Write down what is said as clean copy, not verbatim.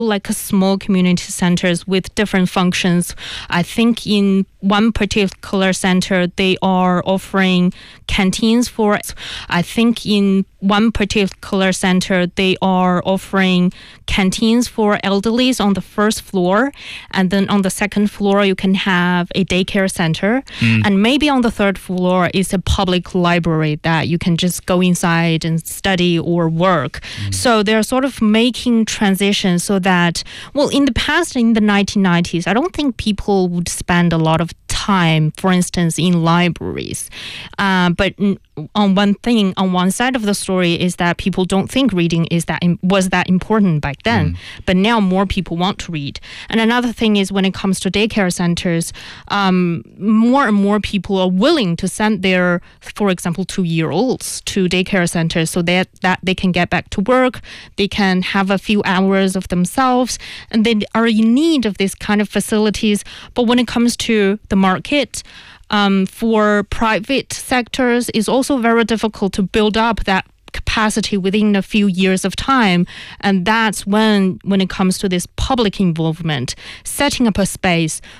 like a small community centers with different functions. I think in one particular center, they are offering canteens for, I think in one particular center, they are offering canteens for elderlies on the first floor. And then on the second floor, you can have a daycare center. And maybe on the third floor is a public library that you can just go inside and study or work. So they're sort of making transitions so that, well, in the past, in the 1990s, I don't think people would spend a lot of time, for instance, in libraries. But on one side of the story is that people don't think reading was that important back then. But now more people want to read. And another thing is when it comes to daycare centers, more and more people are willing to send their, for example, 2-year-olds to daycare centers so that they can get back to work, they can have a few hours of themselves, and they are in need of this kind of facilities. But when it comes to the market, for private sectors, it's also very difficult to build up that capacity within a few years of time. And that's when it comes to this public involvement, setting up a space